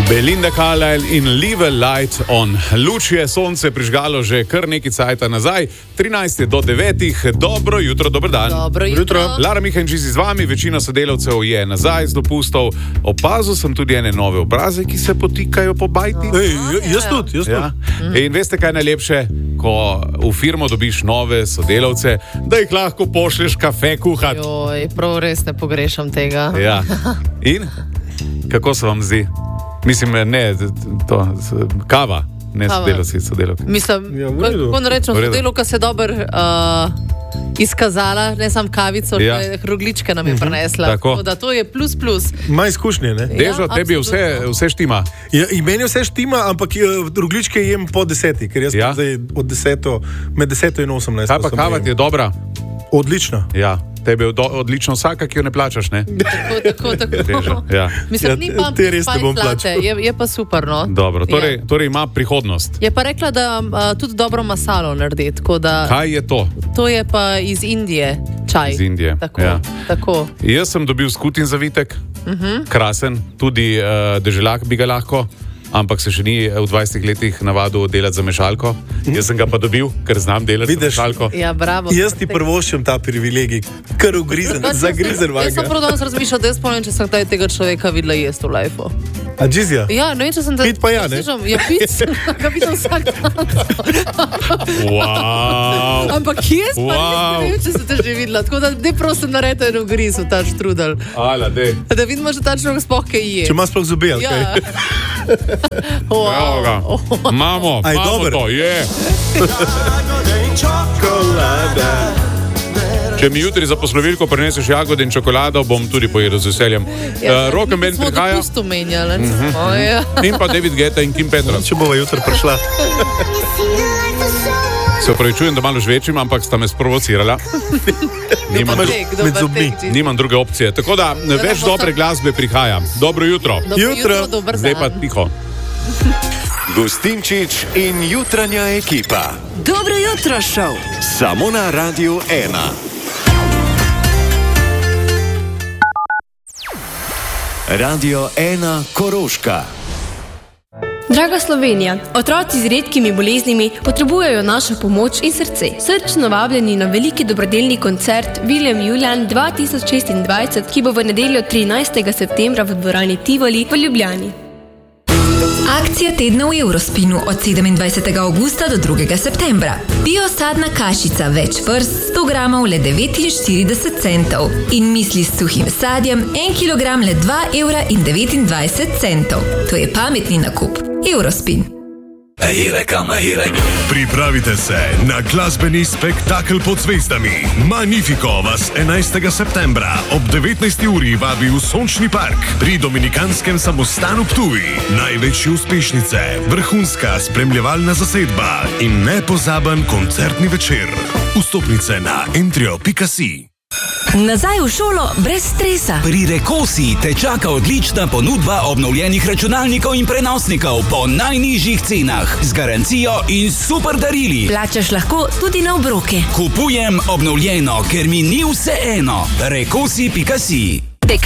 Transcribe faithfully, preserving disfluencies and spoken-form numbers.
Belinda Carlisle in Leave a Light On. Luč je sonce prižgalo že kar nekaj cajta nazaj, trinajst do devetih. Dobro jutro, dober dan. Dobro jutro. Lara Mihančič z vami, večina sodelavcev je nazaj z dopustov. Opazil sem tudi ene nove obraze, ki se potikajo po bajti. Ej, jaz tudi, jaz tudi. Ja. In veste, kaj je najlepše? Ko v firmo dobiš nove sodelavce, da jih lahko pošlješ kafe kuhati. Joj, prav res ne pogrešam tega. Ja. In? Kako se vam zdi? Mislim, ne, to, kava, ne sodelavci, sodelavke. Mislim, Ja, v redu. kako rečem, V redu. sodelavka se dobro uh, izkazala, ne samo kavico, Ja. ja. Rogličke nam je prinesla. Tako. Tako da to je plus plus. Ima izkušnje, ne? Dežo, Ja, tebi vse, absolutno. vse štima. Ja, in meni vse štima, ampak eh, rogličke jem po deseti, ker jaz Ja? ja? zdaj od deseto, med deseto in osemnajsto. Kaj pa sem kava jem. ti je dobra? Odlična. Ja, tebi je do, odlično vsaka, ki jo ne plačaš, ne? Tako, tako, tako. Dežo, ja. Mislim, Ja, ni pa te res ne fajn bom plate, plačal. je, je pa super, no. Dobro, torej, Je. torej ima prihodnost. Je pa rekla, da uh, tudi dobro masalo naredi, tako da Kaj je to? to je pa iz Indije čaj. Iz Indije, Tako, ja. tako. Jaz sem dobil skutin zavitek, uh-huh. krasen, tudi uh, deželak bi ga lahko, ampak se še ni v dvajsetih letih navadil delati za mešalko. Jaz sem ga pa dobil, ker znam delati Vidiš? za mešalko. Ja, bravo. Jaz ti prvoščem ta privilegij, kar ugrizen, zagrizen Jaz sem vanga. prav danes razmišljal, da jaz spomnim, če sem kdaj tega človeka videla jesti v lifeu. A džizja? Ja, ne vem, če sem te... Pit pa ja, ne? Slišam, ja, pit, ga vidim vsak dan. Wow. Ampak jaz pa res Wow. ne vem, če sem te že videla. Tako da ne prosim naredite en ugriz v ta štrudel. Ala, dej. Da vidimo, že ta človek sploh kaj je. Če ima sploh zobe, ali Ja. kaj? Evo ga. Wow. Imamo, Aj, imamo dober. to, je. Če mi jutri za poslovilko prineseš jagode in čokolado, bom tudi pojedel z veseljem. Ja, Uh, Rock and Band smo prihaja dopustu menjali. Mm-hmm. Oh, ja. in pa David Guetta in Kim Petras. Če bova jutro prišla. Se opravičujem, da malo žvečim, ampak sta me sprovocirala. Nimam, Dober dru tek, med dober zobmi. tek, Čisto. nimam druge opcije. Tako da več bosta- dobre glasbe prihaja. Dobro jutro. Dobro Jutro. jutro, dober Zdaj pa dan. tiho. Gustinčič in jutranja ekipa. Dobro jutro, šov. Samo na Radiu ena. Radio ena Koroška. Draga Slovenija, otroci z redkimi boleznimi potrebujejo našo pomoč in srce. Srčno vabljeni na veliki dobrodelni koncert William Julian dva tisoč šestindvajset, ki bo v nedeljo trinajstega septembra v dvorani Tivoli v Ljubljani. Akcija tedna v Eurospinu od sedemindvajsetega avgusta do drugega septembra. Biosadna kašica več vrst sto gramov le devetinštirideset centov in misli s suhim sadjem en kilogram le dva evra in devetindvajset centov. To je pametni nakup. Eurospin. Pripravite se na glasbeni spektakel pod zvezdami. Magnifico vas enajstega septembra ob devetnajsti uri vabi v Sončni park pri Dominikanskem samostanu Ptuj. Največje uspešnice, vrhunska spremljevalna zasedba in nepozaben koncertni večer. Vstopnice na entrio pika si. Nazaj v šolo brez stresa. Pri Rekosi te čaka odlična ponudba obnovljenih računalnikov in prenosnikov po najnižjih cenah, z garancijo in super darili. Plačaš lahko tudi na obroke. Kupujem obnovljeno, ker mi ni vseeno. Rekosi pika si.